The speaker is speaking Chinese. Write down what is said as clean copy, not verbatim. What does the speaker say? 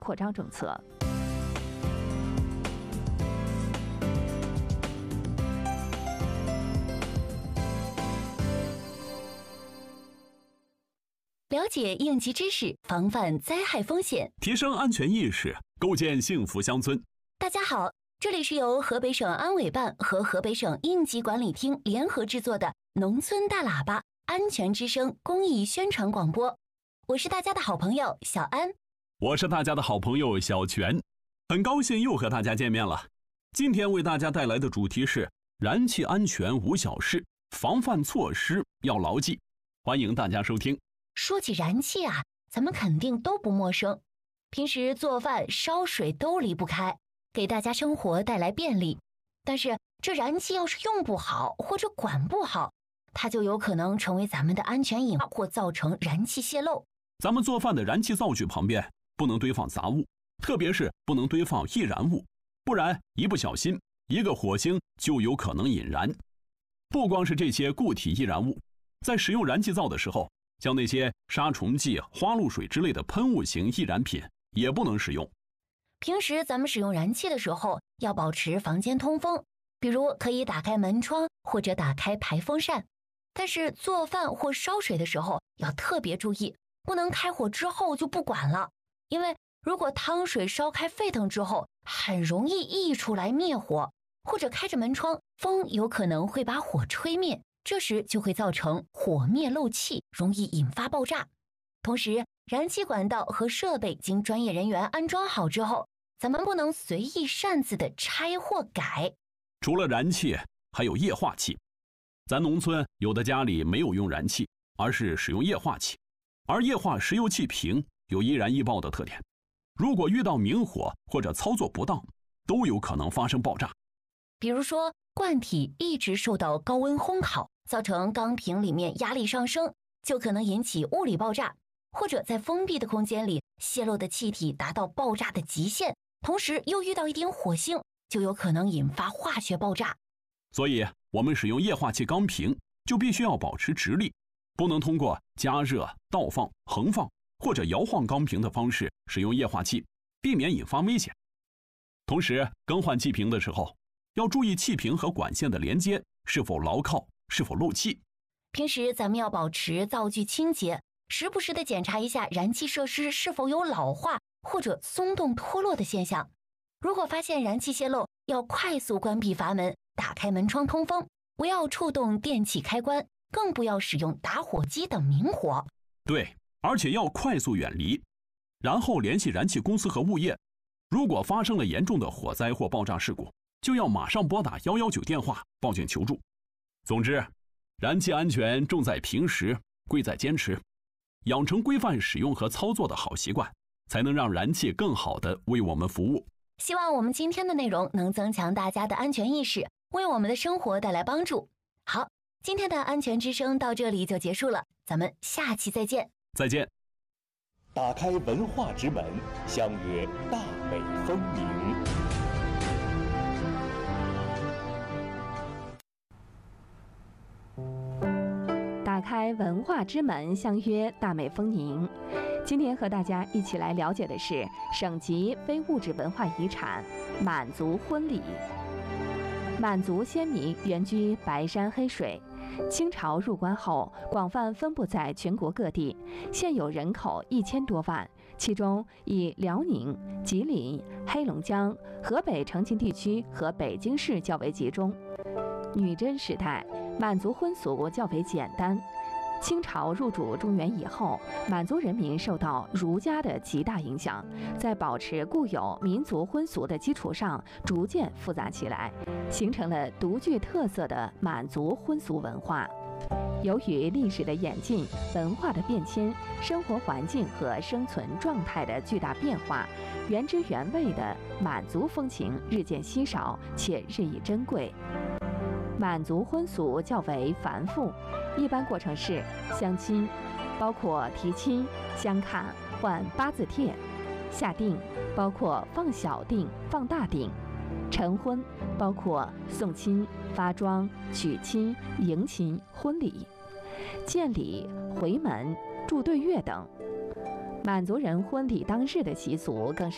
扩张政策。 了解应急知识，防范灾害风险， 提升安全意识，构建幸福乡村。 大家好，这里是由河北省安委办和河北省应急管理厅联合制作的农村大喇叭安全之声公益宣传广播。我是大家的好朋友小安， 我是大家的好朋友小全，很高兴又和大家见面了。今天为大家带来的主题是燃气安全无小事，防范措施要牢记。欢迎大家收听。 说起燃气啊，咱们肯定都不陌生，平时做饭烧水都离不开，给大家生活带来便利。但是这燃气要是用不好或者管不好，它就有可能成为咱们的安全隐患，或造成燃气泄漏。 咱们做饭的燃气灶具旁边不能堆放杂物，特别是不能堆放易燃物，不然一不小心一个火星就有可能引燃。不光是这些固体易燃物，在使用燃气灶的时候，像那些杀虫剂、花露水之类的喷雾型易燃品也不能使用。 平时咱们使用燃气的时候，要保持房间通风，比如可以打开门窗或者打开排风扇。但是做饭或烧水的时候要特别注意，不能开火之后就不管了，因为如果汤水烧开沸腾之后，很容易溢出来灭火，或者开着门窗，风有可能会把火吹灭，这时就会造成火灭漏气，容易引发爆炸。同时，燃气管道和设备经专业人员安装好之后，咱们不能随意擅自的拆或改。 除了燃气，还有液化气。咱农村有的家里没有用燃气，而是使用液化气，而液化石油气瓶有易燃易爆的特点，如果遇到明火或者操作不当，都有可能发生爆炸。 比如说罐体一直受到高温烘烤，造成钢瓶里面压力上升，就可能引起物理爆炸，或者在封闭的空间里泄漏的气体达到爆炸的极限，同时又遇到一点火星，就有可能引发化学爆炸。 所以我们使用液化气钢瓶就必须要保持直立，不能通过加热、倒放、横放或者摇晃钢瓶的方式使用液化气，避免引发危险。同时更换气瓶的时候，要注意气瓶和管线的连接是否牢靠，是否漏气。 平时咱们要保持灶具清洁，时不时的检查一下燃气设施是否有老化或者松动脱落的现象。如果发现燃气泄漏，要快速关闭阀门，打开门窗通风，不要触动电器开关，更不要使用打火机等明火。 对，而且要快速远离，然后联系燃气公司和物业。如果发生了严重的火灾或爆炸事故，就要马上拨打119电话报警求助。总之，燃气安全重在平时，贵在坚持，养成规范使用和操作的好习惯，才能让燃气更好地为我们服务。 希望我们今天的内容能增强大家的安全意识，为我们的生活带来帮助。好，今天的安全之声到这里就结束了，咱们下期再见。 再见。 打开文化之门，相约大美风鸣。 打开文化之门，相约大美风宁。今天和大家一起来了解的是省级非物质文化遗产满族婚礼。满族先民原居白山黑水，清朝入关后广泛分布在全国各地，现有人口1000多万，其中以辽宁、吉林、黑龙江、河北城秦地区和北京市较为集中。女真时代，满族婚俗较为简单。清朝入主中原以后，满族人民受到儒家的极大影响，在保持固有民族婚俗的基础上，逐渐复杂起来，形成了独具特色的满族婚俗文化。由于历史的演进、文化的变迁、生活环境和生存状态的巨大变化，原汁原味的满族风情日渐稀少，且日益珍贵。满族婚俗较为繁复，一般过程是相亲，包括提亲、相看、换八字帖；下定，包括放小定、放大定；成婚，包括送亲、发庄、娶亲、迎亲、婚礼；见礼、回门、祝对月等。满族人婚礼当日的习俗更是